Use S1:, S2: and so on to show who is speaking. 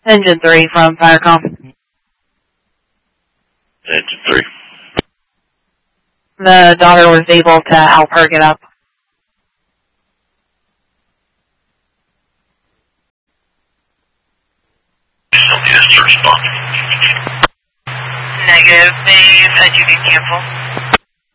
S1: Engine 3 from Firecom.
S2: Engine 3.
S1: The daughter was able to help her get up.
S2: Still need us to respond.
S3: Negative, they've said you can cancel.